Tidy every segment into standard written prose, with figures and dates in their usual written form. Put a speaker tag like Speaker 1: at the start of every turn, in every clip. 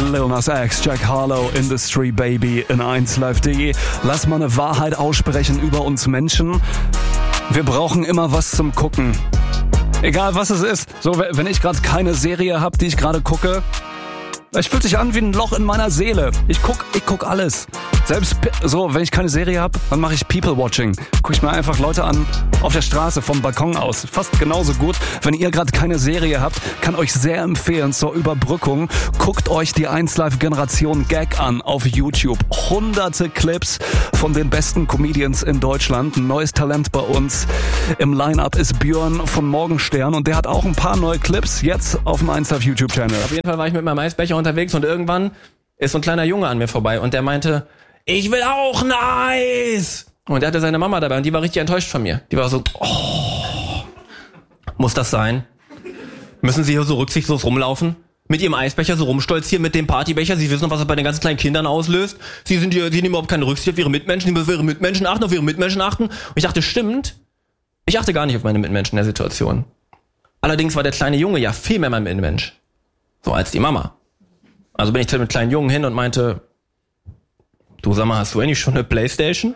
Speaker 1: Lil Nas X, Jack Harlow, Industry Baby in 1Live.de. Lass mal eine Wahrheit aussprechen über uns Menschen. Wir brauchen immer was zum Gucken. Egal was es ist. So, wenn ich gerade keine Serie habe, die ich gerade gucke, es fühlt sich an wie ein Loch in meiner Seele. Ich guck alles. Selbst so, wenn ich keine Serie habe, dann mache ich People-Watching. Gucke ich mir einfach Leute an auf der Straße vom Balkon aus. Fast genauso gut. Wenn ihr gerade keine Serie habt, kann euch sehr empfehlen zur Überbrückung. Guckt euch die 1Live-Generation Gag an auf YouTube. Hunderte Clips von den besten Comedians in Deutschland. Ein neues Talent bei uns. Im Line-Up ist Björn von Morgenstern und der hat auch ein paar neue Clips jetzt auf dem 1Live YouTube-Channel.
Speaker 2: Auf jeden Fall war ich mit meinem Eisbecher unterwegs und irgendwann ist so ein kleiner Junge an mir vorbei und der meinte, ich will auch ein Eis. Und er hatte seine Mama dabei und die war richtig enttäuscht von mir. Die war so, muss das sein? Müssen Sie hier so rücksichtslos rumlaufen? Mit Ihrem Eisbecher so rumstolzieren, mit dem Partybecher? Sie wissen noch, was das bei den ganzen kleinen Kindern auslöst? Sie nehmen überhaupt keine Rücksicht auf Ihre Mitmenschen, Sie müssen auf Ihre Mitmenschen achten, auf Ihre Mitmenschen achten. Und ich dachte, stimmt, ich achte gar nicht auf meine Mitmenschen in der Situation. Allerdings war der kleine Junge ja viel mehr mein Mitmensch. So als die Mama. Also bin ich zu dem kleinen Jungen hin und meinte, du sag mal, hast du eigentlich schon eine Playstation?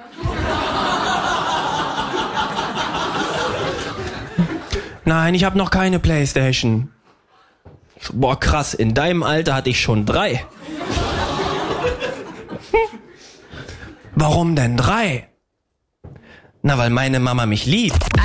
Speaker 2: Nein, ich habe noch keine Playstation. Ich so, boah, krass, in deinem Alter hatte ich schon 3. Warum denn 3? Na, weil meine Mama mich liebt.